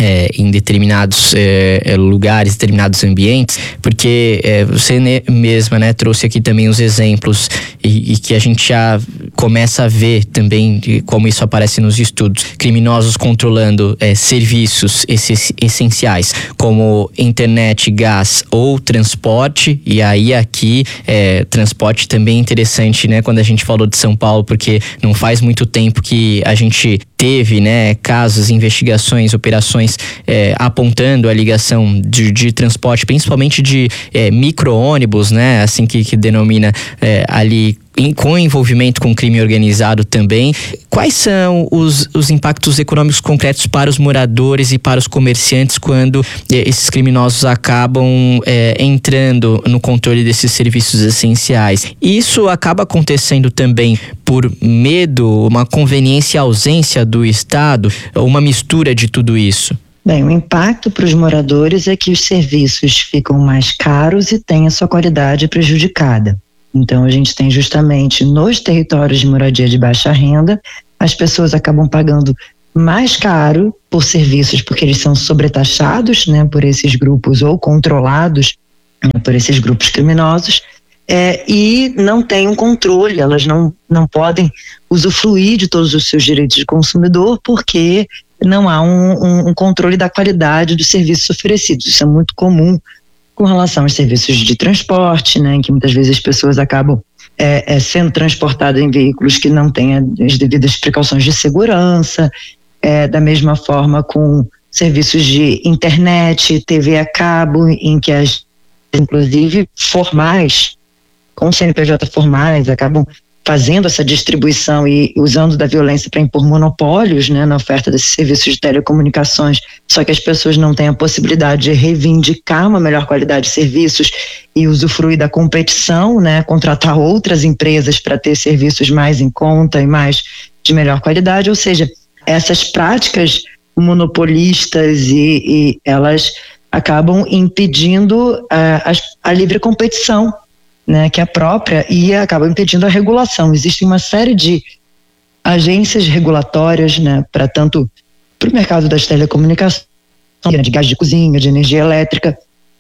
É, em determinados é, lugares, determinados ambientes, porque é, você ne- mesma né, trouxe aqui também os exemplos e, e que a gente já começa a ver também de como isso aparece nos estudos. Criminosos controlando é, serviços esses, essenciais, como internet, gás ou transporte, e aí aqui é, transporte também é interessante, né, quando a gente falou de São Paulo, porque não faz muito tempo que a gente teve, né, casos, investigações, operações é, apontando a ligação de, de transporte, principalmente de é, micro-ônibus, né, assim que, que denomina é, ali, em, com envolvimento com crime organizado também. Quais são os, os impactos econômicos concretos para os moradores e para os comerciantes quando é, esses criminosos acabam é, entrando no controle desses serviços essenciais? Isso acaba acontecendo também por medo, uma conveniência e ausência do Estado, uma mistura de tudo isso? Bem, o impacto para os moradores é que os serviços ficam mais caros e têm a sua qualidade prejudicada. Então, a gente tem justamente nos territórios de moradia de baixa renda, as pessoas acabam pagando mais caro por serviços, porque eles são sobretaxados, né, por esses grupos ou controlados, né, por esses grupos criminosos, é, e não têm um controle, elas não, não podem usufruir de todos os seus direitos de consumidor, porque não há um, um, um controle da qualidade dos serviços oferecidos. Isso é muito comum com relação aos serviços de transporte, né, em que muitas vezes as pessoas acabam é, é, sendo transportadas em veículos que não têm as devidas precauções de segurança, é, da mesma forma com serviços de internet, T V a cabo, em que as, inclusive formais, com C N P J formais, acabam fazendo essa distribuição e usando da violência para impor monopólios, né, na oferta desses serviços de telecomunicações, só que as pessoas não têm a possibilidade de reivindicar uma melhor qualidade de serviços e usufruir da competição, né, contratar outras empresas para ter serviços mais em conta e mais de melhor qualidade, ou seja, essas práticas monopolistas e, e elas acabam impedindo a, a, a livre competição, né, que é própria, e acaba impedindo a regulação. Existe uma série de agências regulatórias, né, para tanto para o mercado das telecomunicações, de gás de cozinha, de energia elétrica,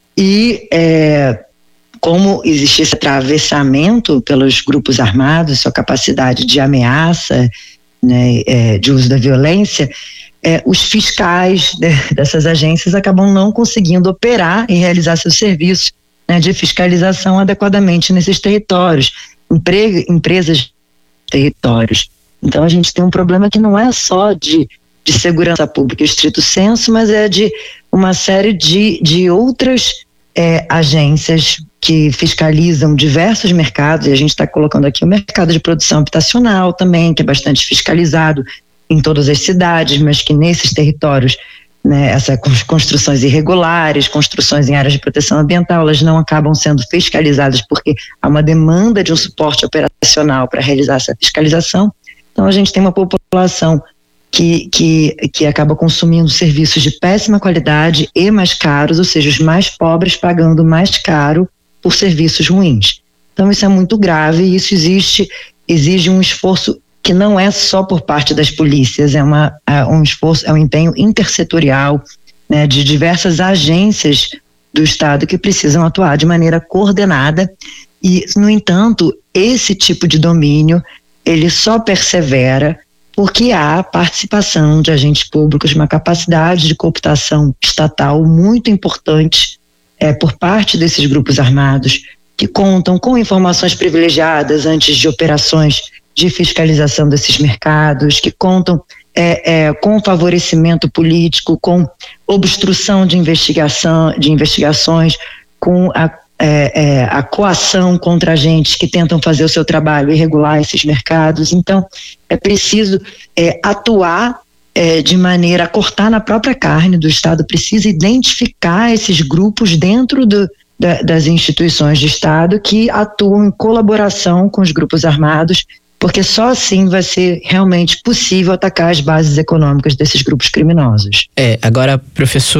e é, como existe esse atravessamento pelos grupos armados, sua capacidade de ameaça, né, é, de uso da violência, é, os fiscais de, dessas agências acabam não conseguindo operar e realizar seus serviços de fiscalização adequadamente nesses territórios, empre, empresas territórios. Então a gente tem um problema que não é só de, de segurança pública em estrito senso, mas é de uma série de, de outras é, agências que fiscalizam diversos mercados, e a gente está colocando aqui o mercado de produção habitacional também, que é bastante fiscalizado em todas as cidades, mas que nesses territórios, né, essas construções irregulares, construções em áreas de proteção ambiental, elas não acabam sendo fiscalizadas porque há uma demanda de um suporte operacional para realizar essa fiscalização. Então a gente tem uma população que, que, que acaba consumindo serviços de péssima qualidade e mais caros, ou seja, os mais pobres pagando mais caro por serviços ruins. Então isso é muito grave e isso existe, exige um esforço que não é só por parte das polícias, é, uma, é um esforço, é um empenho intersetorial, né, de diversas agências do Estado que precisam atuar de maneira coordenada e, no entanto, esse tipo de domínio, ele só persevera porque há participação de agentes públicos, uma capacidade de cooptação estatal muito importante é, por parte desses grupos armados que contam com informações privilegiadas antes de operações de fiscalização desses mercados, que contam é, é, com favorecimento político, com obstrução de investigação, de investigações, com a, é, é, a coação contra agentes que tentam fazer o seu trabalho e regular esses mercados. Então, é preciso é, atuar é, de maneira a cortar na própria carne do Estado, precisa identificar esses grupos dentro do, da, das instituições de Estado que atuam em colaboração com os grupos armados, porque só assim vai ser realmente possível atacar as bases econômicas desses grupos criminosos. É, agora, professora,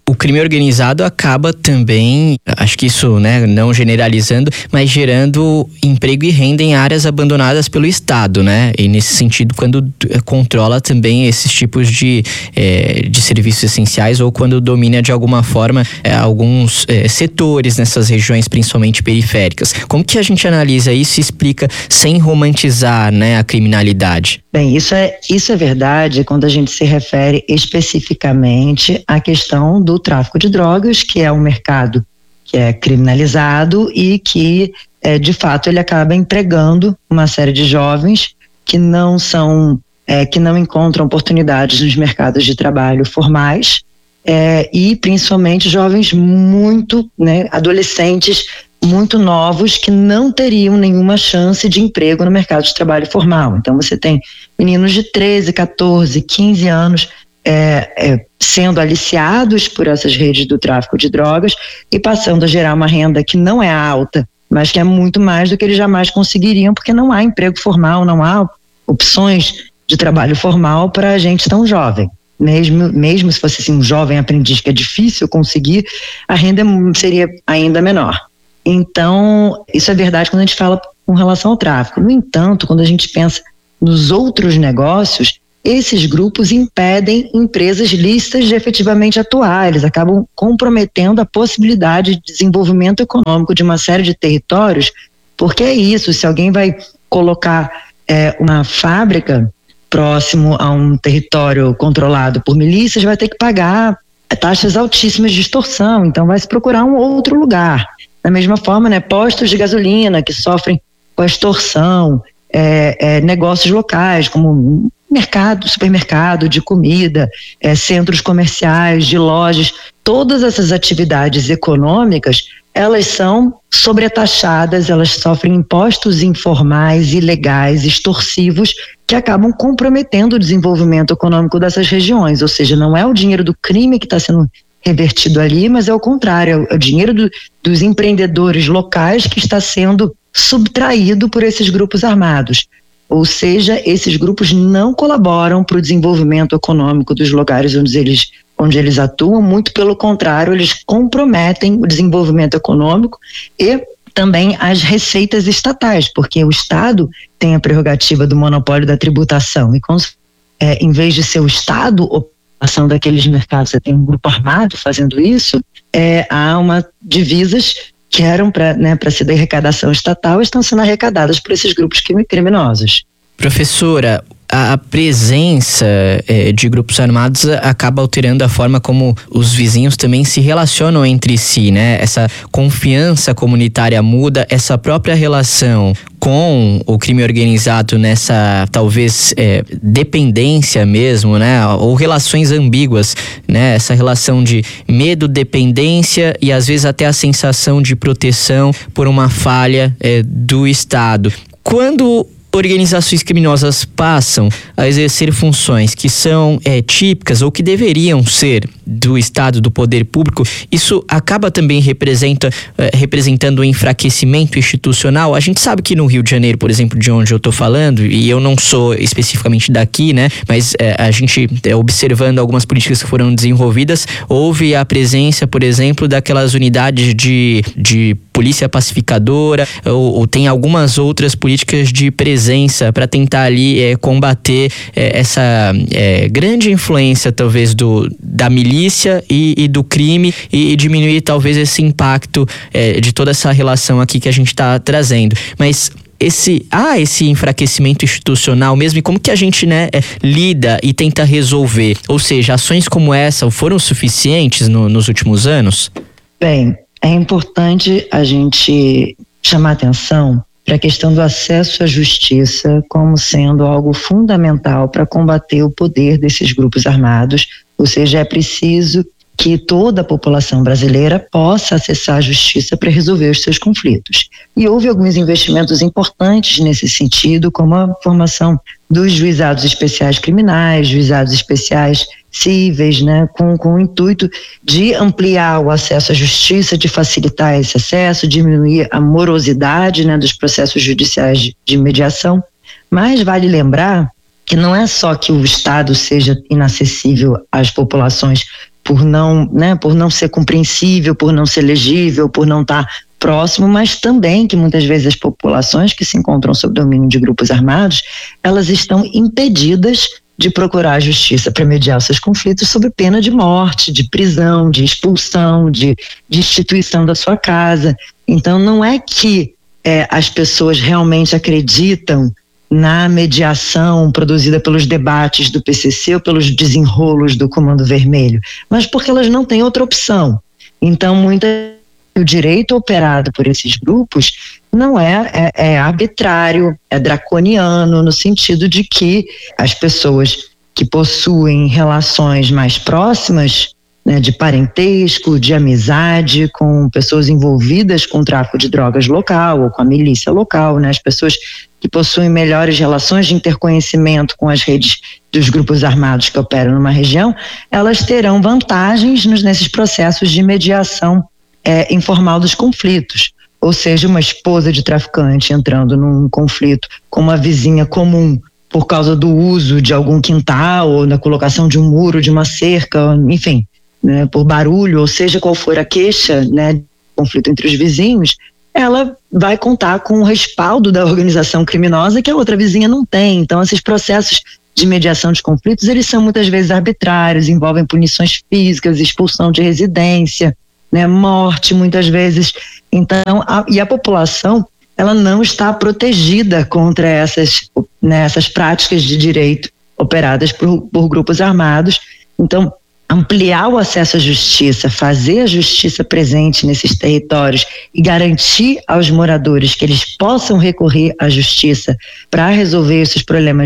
o crime organizado acaba também, acho que isso, né, não generalizando, mas gerando emprego e renda em áreas abandonadas pelo Estado, né? E nesse sentido, quando controla também esses tipos de, é, de serviços essenciais ou quando domina de alguma forma é, alguns é, setores nessas regiões, principalmente periféricas. Como que a gente analisa isso e explica sem romantizar, né, a criminalidade? Bem, isso é, isso é verdade quando a gente se refere especificamente à questão do tráfico de drogas, que é um mercado que é criminalizado e que, é, de fato, ele acaba empregando uma série de jovens que não são, é, que não encontram oportunidades nos mercados de trabalho formais, é, e principalmente jovens muito, né, adolescentes muito novos que não teriam nenhuma chance de emprego no mercado de trabalho formal. Então você tem meninos de treze, quatorze, quinze anos é, é, sendo aliciados por essas redes do tráfico de drogas e passando a gerar uma renda que não é alta, mas que é muito mais do que eles jamais conseguiriam, porque não há emprego formal, não há opções de trabalho formal para gente tão jovem. Mesmo, mesmo se fosse assim, um jovem aprendiz que é difícil conseguir, a renda seria ainda menor. Então, isso é verdade quando a gente fala com relação ao tráfico. No entanto, quando a gente pensa nos outros negócios, esses grupos impedem empresas lícitas de efetivamente atuar. Eles acabam comprometendo a possibilidade de desenvolvimento econômico de uma série de territórios, porque é isso, se alguém vai colocar é, uma fábrica próximo a um território controlado por milícias, vai ter que pagar taxas altíssimas de extorsão, então vai se procurar um outro lugar. Da mesma forma, né, postos de gasolina que sofrem com a extorsão, é, é, negócios locais como mercado, supermercado de comida, é, centros comerciais, de lojas, todas essas atividades econômicas, elas são sobretaxadas, elas sofrem impostos informais, ilegais, extorsivos, que acabam comprometendo o desenvolvimento econômico dessas regiões, ou seja, não é o dinheiro do crime que está sendo revertido ali, mas é o contrário, é o dinheiro do, dos empreendedores locais que está sendo subtraído por esses grupos armados. Ou seja, esses grupos não colaboram para o desenvolvimento econômico dos lugares onde eles, onde eles atuam, muito pelo contrário, eles comprometem o desenvolvimento econômico e também as receitas estatais, porque o Estado tem a prerrogativa do monopólio da tributação e, é, em vez de ser o Estado ação daqueles mercados, você tem um grupo armado fazendo isso, é, há uma divisas que eram para, né, para ser da arrecadação estatal, estão sendo arrecadadas por esses grupos criminosos. Professora, a presença é, de grupos armados acaba alterando a forma como os vizinhos também se relacionam entre si, né? Essa confiança comunitária muda, essa própria relação com o crime organizado nessa, talvez, é, dependência mesmo, né? Ou relações ambíguas, né? Essa relação de medo, dependência e às vezes até a sensação de proteção por uma falha é, do Estado. Quando organizações criminosas passam a exercer funções que são é, típicas ou que deveriam ser do Estado, do poder público, isso acaba também representa, é, representando um enfraquecimento institucional. A gente sabe que no Rio de Janeiro, por exemplo, de onde eu estou falando, e eu não sou especificamente daqui, né, mas é, a gente, é, observando algumas políticas que foram desenvolvidas, houve a presença, por exemplo, daquelas unidades de, de polícia pacificadora, ou, ou tem algumas outras políticas de presença para tentar ali é, combater é, essa é, grande influência talvez do, da milícia e, e do crime e, e diminuir talvez esse impacto é, de toda essa relação aqui que a gente está trazendo. Mas esse, há esse enfraquecimento institucional mesmo, e como que a gente, né, é, lida e tenta resolver? Ou seja, ações como essa foram suficientes no, nos últimos anos? Bem, é importante a gente chamar atenção para a questão do acesso à justiça como sendo algo fundamental para combater o poder desses grupos armados, ou seja, é preciso que toda a população brasileira possa acessar a justiça para resolver os seus conflitos. E houve alguns investimentos importantes nesse sentido, como a formação dos juizados especiais criminais, juizados especiais cíveis, né, com, com o intuito de ampliar o acesso à justiça, de facilitar esse acesso, diminuir a morosidade, né, dos processos judiciais de, de mediação. Mas vale lembrar que não é só que o Estado seja inacessível às populações por não, né, por não ser compreensível, por não ser legível, por não estar próximo, mas também que muitas vezes as populações que se encontram sob domínio de grupos armados, elas estão impedidas de procurar a justiça para mediar os seus conflitos sob pena de morte, de prisão, de expulsão, de destituição da sua casa. Então não é que é, as pessoas realmente acreditam na mediação produzida pelos debates do P C C ou pelos desenrolos do Comando Vermelho, mas porque elas não têm outra opção. Então, muita, o direito operado por esses grupos não é, é, é arbitrário, é draconiano, no sentido de que as pessoas que possuem relações mais próximas, né, de parentesco, de amizade com pessoas envolvidas com o tráfico de drogas local ou com a milícia local, né, as pessoas que possuem melhores relações de interconhecimento com as redes dos grupos armados que operam numa região, elas terão vantagens nos, nesses processos de mediação é, informal dos conflitos. Ou seja, uma esposa de traficante entrando num conflito com uma vizinha comum por causa do uso de algum quintal ou da colocação de um muro, de uma cerca, enfim, né, por barulho, ou seja qual for a queixa, né, conflito entre os vizinhos, ela vai contar com o respaldo da organização criminosa que a outra vizinha não tem. Então, esses processos de mediação de conflitos, eles são muitas vezes arbitrários, envolvem punições físicas, expulsão de residência, né, morte muitas vezes. Então, a, e a população, ela não está protegida contra essas, né, essas práticas de direito operadas por, por grupos armados. Então, ampliar o acesso à justiça, fazer a justiça presente nesses territórios e garantir aos moradores que eles possam recorrer à justiça para resolver esses problemas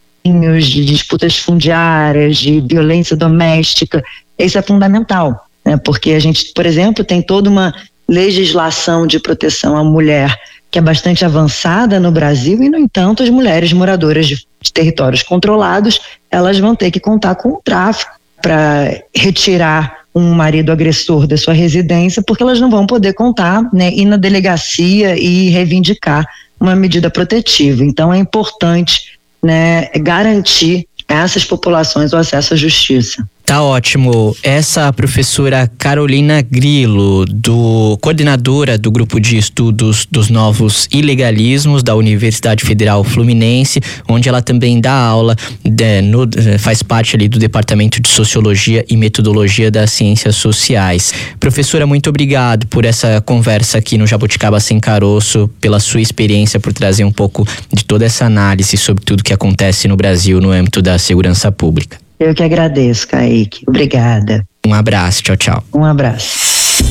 de disputas fundiárias, de violência doméstica, isso é fundamental, né? Porque a gente, por exemplo, tem toda uma legislação de proteção à mulher que é bastante avançada no Brasil e, no entanto, as mulheres moradoras de, de territórios controlados, elas vão ter que contar com o tráfico para retirar um marido agressor da sua residência, porque elas não vão poder contar, né, ir na delegacia e reivindicar uma medida protetiva. Então é importante, né, garantir a essas populações o acesso à justiça. Tá ótimo. Essa professora Carolina Grilo, do, coordenadora do Grupo de Estudos dos Novos Ilegalismos da Universidade Federal Fluminense, onde ela também dá aula, de, no, faz parte ali do Departamento de Sociologia e Metodologia das Ciências Sociais. Professora, muito obrigado por essa conversa aqui no Jabuticaba Sem Caroço, pela sua experiência, por trazer um pouco de toda essa análise sobre tudo que acontece no Brasil no âmbito da segurança pública. Eu que agradeço, Kaique. Obrigada. Um abraço, tchau, tchau. Um abraço.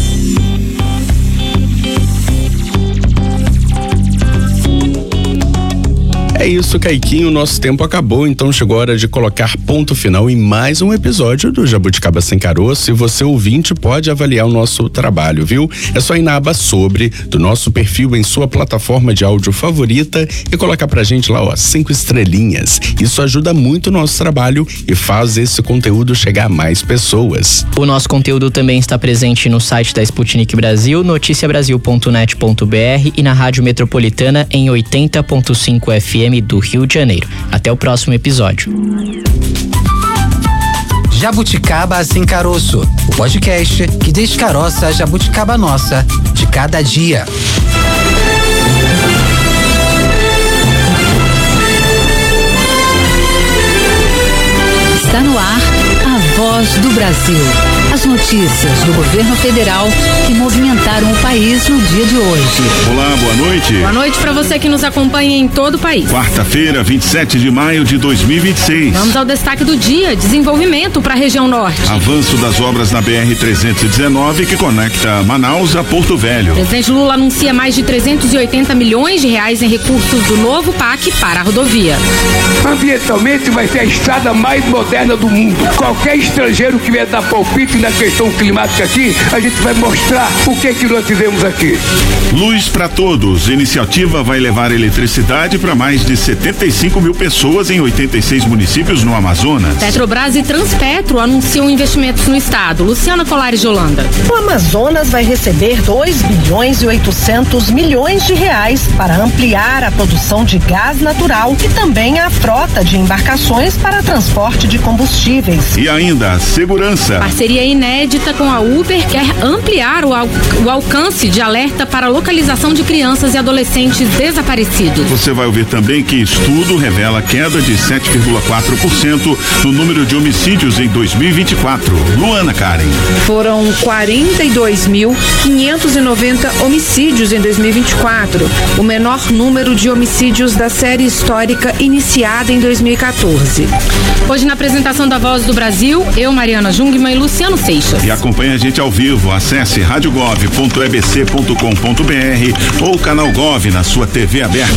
É isso, Caiquinho, nosso tempo acabou, então chegou a hora de colocar ponto final em mais um episódio do Jabuticaba Sem Caroço. E você, ouvinte, pode avaliar o nosso trabalho, viu? É só ir na aba Sobre do nosso perfil em sua plataforma de áudio favorita e colocar pra gente lá, ó, cinco estrelinhas. Isso ajuda muito o nosso trabalho e faz esse conteúdo chegar a mais pessoas. O nosso conteúdo também está presente no site da Sputnik Brasil, noticia brasil ponto net ponto b r e na Rádio Metropolitana em oitenta ponto cinco F M do Rio de Janeiro. Até o próximo episódio. Jabuticaba Sem Caroço, o podcast que descaroça a jabuticaba nossa de cada dia. Está no ar a Voz do Brasil. As notícias do governo federal que movimentaram o país no dia de hoje. Olá, boa noite. Boa noite para você que nos acompanha em todo o país. Quarta-feira, vinte e sete de maio de dois mil e vinte e seis. Vamos ao destaque do dia: desenvolvimento para a região norte. Avanço das obras na B R trezentos e dezenove que conecta Manaus a Porto Velho. O presidente Lula anuncia mais de trezentos e oitenta milhões de reais em recursos do novo P A C para a rodovia. Ambientalmente vai ser a estrada mais moderna do mundo. Qualquer estrangeiro que vier dar palpite na questão climática aqui, a gente vai mostrar o que que nós fizemos aqui. Luz para Todos. Iniciativa vai levar eletricidade para mais de setenta e cinco mil pessoas em oitenta e seis municípios no Amazonas. Petrobras e Transpetro anunciam investimentos no estado. Luciana Colares de Holanda. O Amazonas vai receber dois bilhões e oitocentos milhões de reais para ampliar a produção de gás natural e também a frota de embarcações para transporte de combustíveis. E ainda a segurança. Parceria inédita com a Uber quer ampliar o, al- o alcance de alerta para localização de crianças e adolescentes desaparecidos. Você vai ouvir também que estudo revela queda de sete vírgula quatro por cento no número de homicídios em dois mil e vinte e quatro. Luana Karen. Foram quarenta e dois mil quinhentos e noventa homicídios em dois mil e vinte e quatro, o menor número de homicídios da série histórica iniciada em dois mil e quatorze. Hoje, na apresentação da Voz do Brasil, eu, Mariana Jungmann e Luciano Seixas. E acompanhe a gente ao vivo. Acesse radiogov ponto e b c ponto com ponto b r ou canal Gov na sua T V aberta.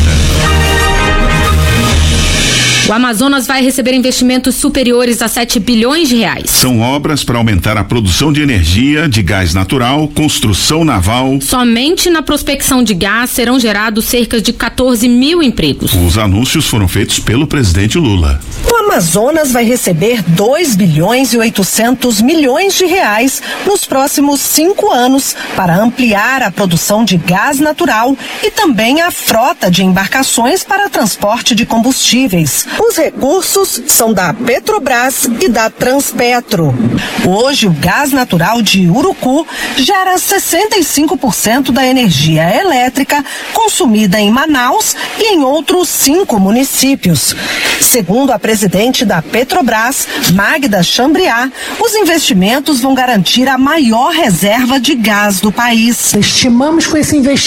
O Amazonas vai receber investimentos superiores a sete bilhões de reais. São obras para aumentar a produção de energia, de gás natural, construção naval. Somente na prospecção de gás serão gerados cerca de quatorze mil empregos. Os anúncios foram feitos pelo presidente Lula. O Amazonas vai receber dois bilhões e oitocentos milhões de reais nos próximos cinco anos para ampliar a produção de gás natural e também a frota de embarcações para transporte de combustíveis. Os recursos são da Petrobras e da Transpetro. Hoje, o gás natural de Urucu gera sessenta e cinco por cento da energia elétrica consumida em Manaus e em outros cinco municípios. Segundo a presidente da Petrobras, Magda Chambriard, os investimentos vão garantir a maior reserva de gás do país. Estimamos com esse investimento